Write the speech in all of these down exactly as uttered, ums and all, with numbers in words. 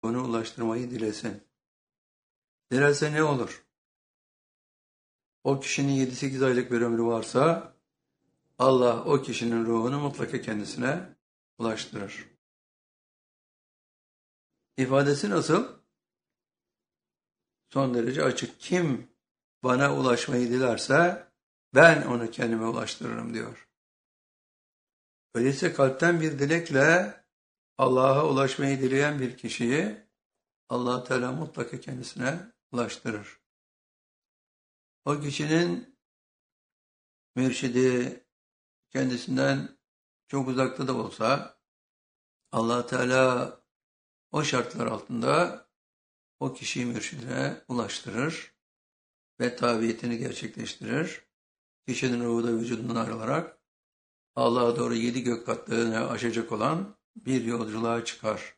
ruhunu ulaştırmayı dilesin. Dilerse ne olur? O kişinin yedi sekiz aylık bir ömrü varsa Allah o kişinin ruhunu mutlaka kendisine ulaştırır. İfadesi nasıl? Son derece açık. Kim bana ulaşmayı dilerse ben onu kendime ulaştırırım diyor. Öyleyse kalpten bir dilekle Allah'a ulaşmayı dileyen bir kişiyi Allah Teala mutlaka kendisine ulaştırır. O kişinin mürşidi kendisinden çok uzakta da olsa Allah Teala o şartlar altında o kişiyi mürşidine ulaştırır ve tabiyetini gerçekleştirir. Kişinin ruhu da vücudundan ayrılarak Allah'a doğru yedi gök katlarını aşacak olan bir yolculuğa çıkar.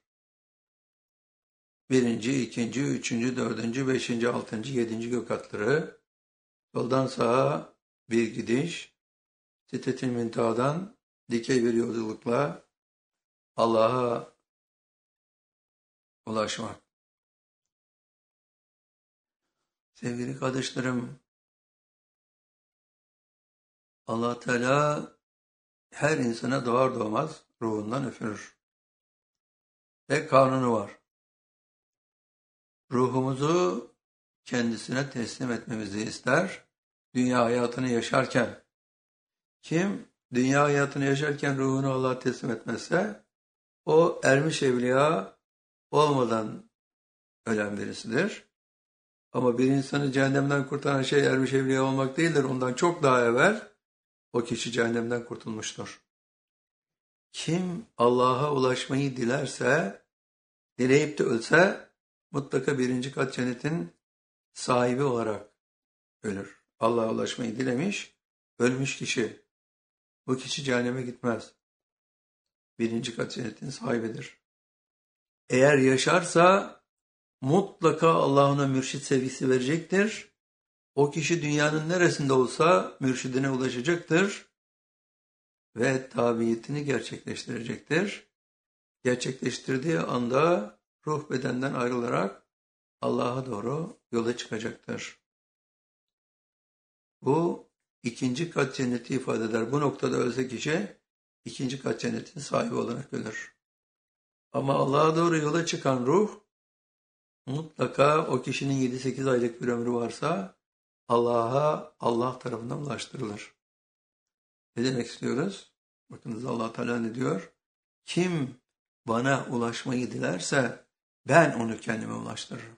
Birinci, ikinci, üçüncü, dördüncü, beşinci, altıncı, yedinci gök katları, soldan sağa bir gidiş, Sidret-i Münteha'dan dikey bir yolculukla Allah'a ulaşmak. Sevgili kardeşlerim, Allah Teala her insana doğar doğmaz ruhundan üfürür. Ve kanunu var. Ruhumuzu kendisine teslim etmemizi ister. Dünya hayatını yaşarken. Kim dünya hayatını yaşarken ruhunu Allah'a teslim etmezse o ermiş evliya olmadan ölen birisidir. Ama bir insanı cehennemden kurtaran şey ermiş evliya olmak değildir. Ondan çok daha evvel o kişi cehennemden kurtulmuştur. Kim Allah'a ulaşmayı dilerse, dileyip de ölse mutlaka birinci kat cennetin sahibi olarak ölür. Allah'a ulaşmayı dilemiş, ölmüş kişi. Bu kişi cehenneme gitmez. Birinci kat cennetin sahibidir. Eğer yaşarsa mutlaka Allah ona mürşit sevgisi verecektir. O kişi dünyanın neresinde olsa mürşidine ulaşacaktır ve tabiyetini gerçekleştirecektir. Gerçekleştirdiği anda ruh bedenden ayrılarak Allah'a doğru yola çıkacaktır. Bu ikinci kat cenneti ifade eder. Bu noktada ölse kişi ikinci kat cennetin sahibi olarak ölür. Ama Allah'a doğru yola çıkan ruh mutlaka o kişinin yedi sekiz aylık bir ömrü varsa Allah'a Allah tarafından ulaştırılır. Ne demek istiyoruz? Bakınız Allah Teala ne diyor? Kim bana ulaşmayı dilerse ben onu kendime ulaştırırım.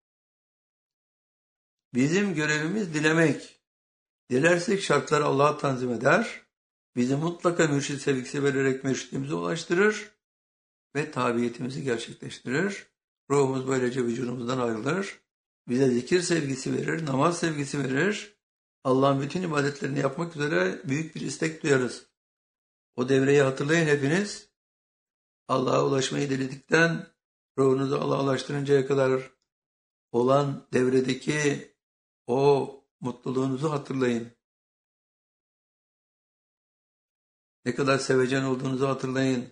Bizim görevimiz dilemek. Dilersek şartları Allah tanzim eder. Bizi mutlaka mürşid sevgisi vererek mürşidimize ulaştırır ve tabiyetimizi gerçekleştirir. Ruhumuz böylece vücudumuzdan ayrılır. Bize zikir sevgisi verir, namaz sevgisi verir. Allah'ın bütün ibadetlerini yapmak üzere büyük bir istek duyarız. O devreyi hatırlayın hepiniz. Allah'a ulaşmayı diledikten ruhunuzu Allah'a ulaştırıncaya kadar olan devredeki o mutluluğunuzu hatırlayın. Ne kadar sevecen olduğunuzu hatırlayın.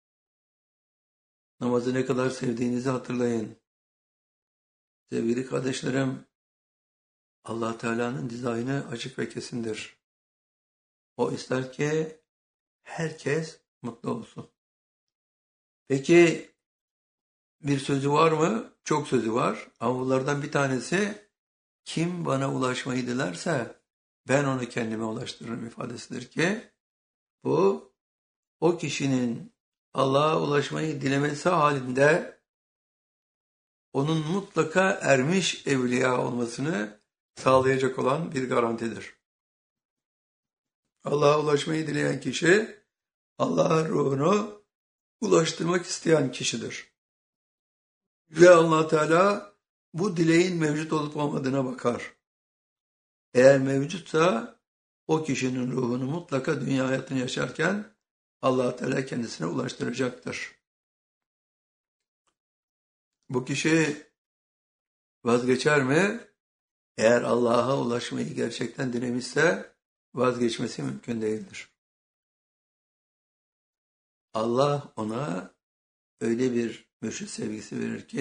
Namazı ne kadar sevdiğinizi hatırlayın. Sevgili kardeşlerim, Allah Teala'nın dizaynı açık ve kesindir. O ister ki herkes mutlu olsun. Peki bir sözü var mı? Çok sözü var. Ama bunlardan bir tanesi kim bana ulaşmayı dilerse ben onu kendime ulaştırırım ifadesidir ki bu o kişinin Allah'a ulaşmayı dilemesi halinde onun mutlaka ermiş evliya olmasını sağlayacak olan bir garantidir. Allah'a ulaşmayı dileyen kişi Allah'ın ruhunu ulaştırmak isteyen kişidir. Ve Allah Teala bu dileğin mevcut olup olmadığına bakar. Eğer mevcutsa o kişinin ruhunu mutlaka dünya hayatını yaşarken Allah Teala kendisine ulaştıracaktır. Bu kişi vazgeçer mi? Eğer Allah'a ulaşmayı gerçekten dilemişse vazgeçmesi mümkün değildir. Allah ona öyle bir mürşit sevgisi verir ki